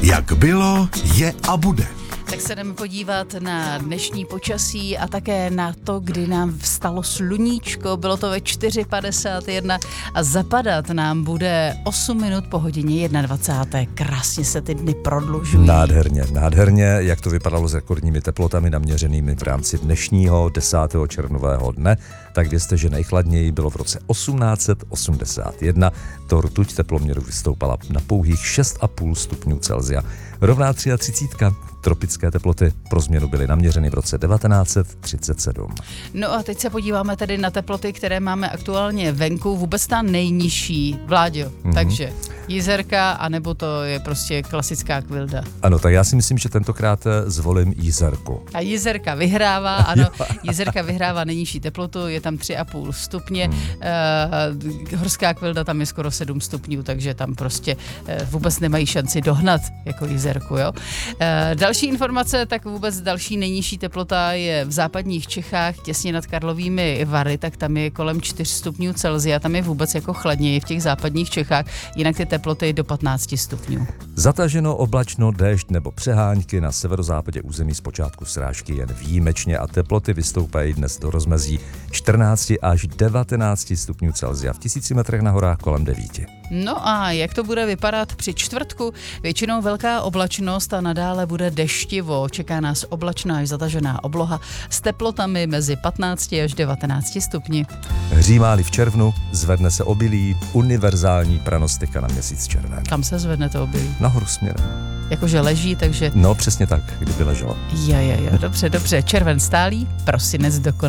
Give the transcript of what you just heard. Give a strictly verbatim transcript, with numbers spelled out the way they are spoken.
Jak bylo, je a bude. Tak se jdeme podívat na dnešní počasí a také na to, kdy nám vstalo sluníčko. Bylo to ve čtyři padesát jedna a zapadat nám bude osm minut po hodině dvacáté jedna. Krásně se ty dny prodlužují. Nádherně, nádherně, jak to vypadalo s rekordními teplotami naměřenými v rámci dnešního desátého červnového dne, tak vězte, že nejchladněji bylo v roce osmnáct set osmdesát jedna. To rtuť teploměru vystoupala na pouhých šest a půl stupňů Celsia. Rovná třicet tři. Tropické teploty pro změnu byly naměřeny v roce devatenáct set třicet sedm. No a teď se podíváme tedy na teploty, které máme aktuálně venku. Vůbec ta nejnižší, Vláďo. Mm-hmm. Takže Jizerka, anebo to je prostě klasická kvilda. Ano, tak já si myslím, že tentokrát zvolím Jizerku. A Jizerka vyhrává, ano. Jizerka vyhrává nejnižší teplotu, je tam tři a půl stupně. Hmm. Uh, horská kvilda tam je skoro sedm stupňů, takže tam prostě uh, vůbec nemají šanci dohnat jako Jizerku, jo. Uh, další informace, tak vůbec další nejnižší teplota je v západních Čechách, těsně nad Karlovými Vary, tak tam je kolem čtyř stupňů Celsia, tam je vůbec jako chladněji v těch západních Čechách, jinak ty teploty do patnáct stupňů. Zataženo, oblačno, déšť nebo přehánky, na severozápadě území zpočátku srážky jen výjimečně a teploty vystoupají dnes do rozmezí čtrnáct až devatenáct stupňů Celsia, v tisíci metrech na horách kolem devět. No a jak to bude vypadat při čtvrtku? Většinou velká oblačnost a nadále bude deštivo. Čeká nás oblačná až zatažená obloha s teplotami mezi patnáct až devatenáct stupni. Hřímá-li v červnu, zvedne se obilí, univerzální pranostika na měsíc červen. Kam se zvedne to obilí? Nahoru směrem. Jakože leží, takže... No přesně tak, kdyby leželo. Jo, jo, jo, dobře, dobře. Červen stálý, prosinec dokonalý.